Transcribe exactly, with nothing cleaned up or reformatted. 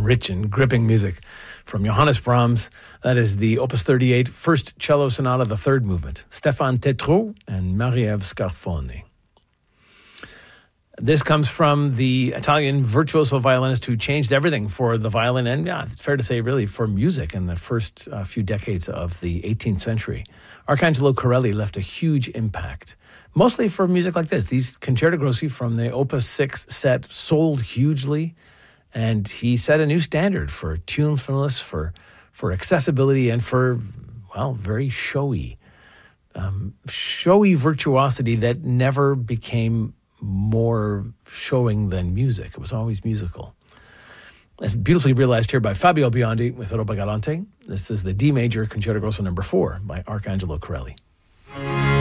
rich and gripping music from Johannes Brahms. That is the Opus thirty-eight First Cello Sonata, the third movement. Stéphane Tétrault and Marie-Ève Scarfoni. This comes from the Italian virtuoso violinist who changed everything for the violin and, yeah, it's fair to say, really, for music in the first uh, few decades of the eighteenth century. Arcangelo Corelli left a huge impact, mostly for music like this. These concerto grossi from the Opus six set sold hugely, and he set a new standard for tunefulness, for, for accessibility, and for, well, very showy, um, showy virtuosity that never became more showing than music. It was always musical. It's beautifully realized here by Fabio Biondi with Roba Galante. This is the D major concerto grosso number four by Arcangelo Corelli.